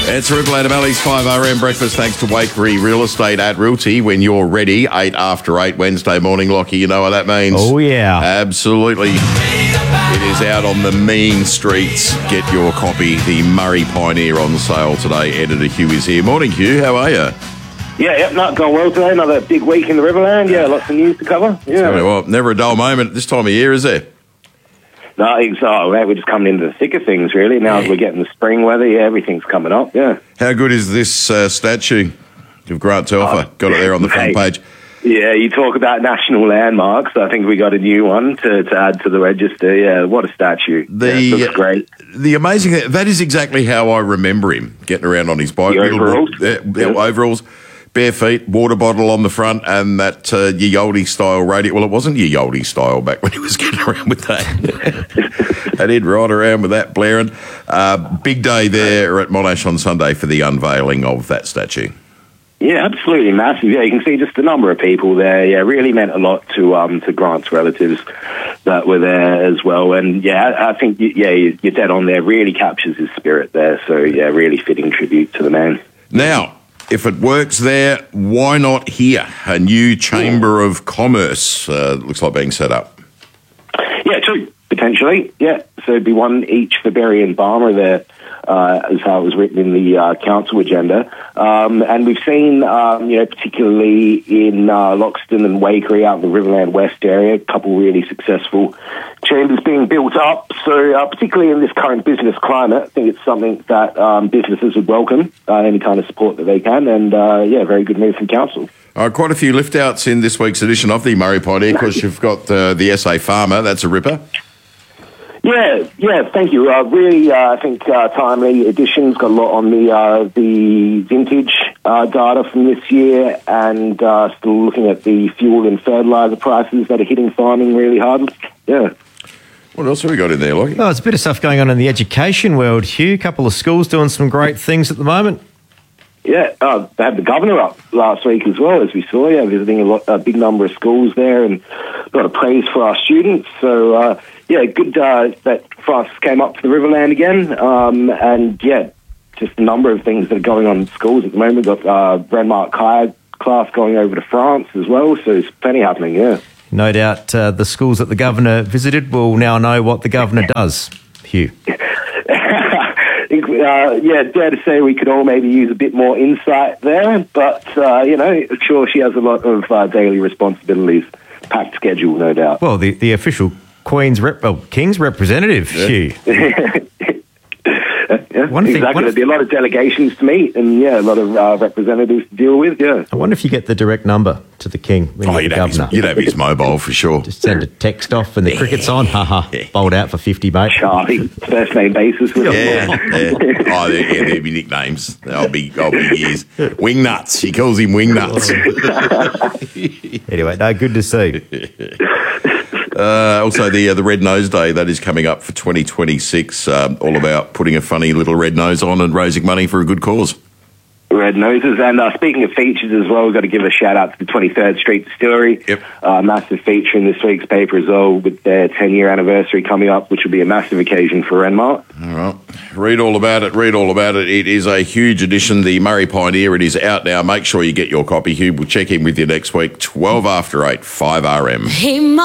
It's Ripple Adam Ali's 5RM breakfast thanks to Wakery Real Estate at Realty. When you're ready, 8 after 8 Wednesday morning, Lockie, you know what that means. Oh, yeah. Absolutely. It is out on the mean streets. Get your copy. The Murray Pioneer on sale today. Editor Hugh is here. Morning, Hugh. How are you? Not going well today. Another big week in the Riverland. Yeah, lots of news to cover. Yeah. Well, never a dull moment at this time of year, is there? No, exactly. We're just coming into the thick of things, really. Now we're getting the spring weather. Yeah, everything's coming up. Yeah. How good is this statue of Grant Telfer? Got it there on the front page. Yeah, you talk about national landmarks. I think we got a new one to add to the register. Yeah, what a statue. Looks great. The amazing thing, that is exactly how I remember him, getting around on his bike. The overalls? Overalls, bare feet, water bottle on the front, and that Ye style radio. Well, it wasn't Ye style back when he was getting around with that. And he'd ride around with that blaring. Big day there at Monash on Sunday for the unveiling of that statue. Yeah, absolutely massive. Yeah, you can see just the number of people there. Yeah, really meant a lot to Grant's relatives that were there as well. And yeah, I think you're dead on there. Really captures his spirit there. So yeah, really fitting tribute to the man. Now, if it works there, why not here? A new Chamber of Commerce looks like being set up. Yeah, two potentially. Yeah, so it'd be one each for Berry and Barmer there. As how it was written in the council agenda. And we've seen, particularly in Loxton and Wakery out in the Riverland West area, a couple really successful chambers being built up. So particularly in this current business climate, I think it's something that businesses would welcome, any kind of support that they can. And, very good move from council. Quite a few lift-outs in this week's edition of the Murray Pioneer, because you've got the SA Farmer. That's a ripper. Yeah, thank you. Really, I think timely editions. Got a lot on the vintage data from this year, and still looking at the fuel and fertiliser prices that are hitting farming really hard. Yeah. What else have we got in there, Lockie? Oh, there's a bit of stuff going on in the education world, Hugh. A couple of schools doing some great things at the moment. Yeah, they had the governor up last week as well, as we saw. Yeah, visiting a big number of schools there, and a lot of praise for our students. So, good that Francis came up to the Riverland again. And just a number of things that are going on in schools at the moment. We've got Renmark kayak class going over to France as well. So there's plenty happening. Yeah. No doubt, the schools that the governor visited will now know what the governor does. Hugh. Dare to say we could all maybe use a bit more insight there, but, sure, she has a lot of daily responsibilities, packed schedule, no doubt. Well, the official King's representative, Hugh. Exactly. There'd be a lot of delegations to meet and, a lot of representatives to deal with, yeah. I wonder if you get the direct number to the King when you're the governor. You'd have his mobile for sure. Just send a text off and the cricket's on. Bowled out for 50, mate. Charlie, first name basis. There'd be nicknames. I'll be years. Wing Nuts. She calls him Wing Nuts. Anyway, no, good to see. Also, the Red Nose Day, that is coming up for 2026, all about putting a funny little red nose on and raising money for a good cause. Red Noses. And speaking of features as well, we've got to give a shout out to the 23rd Street Distillery. Yep. Massive feature in this week's paper as well, with their 10-year anniversary coming up, which will be a massive occasion for Renmark. All right. Read all about it. It is a huge edition, the Murray Pioneer. It is out now. Make sure you get your copy, Hugh. We'll check in with you next week, 12 after 8, 5RM.